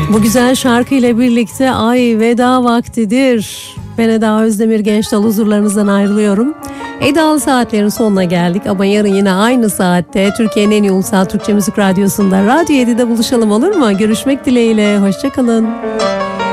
Bu güzel şarkıyla birlikte ay veda vaktidir. Ben Eda Özdemir Gençdal huzurlarınızdan ayrılıyorum. Edalı saatlerin sonuna geldik ama yarın yine aynı saatte Türkiye'nin en iyi ulusal Türkçe müzik radyosunda Radyo 7'de buluşalım, olur mu? Görüşmek dileğiyle, hoşçakalın.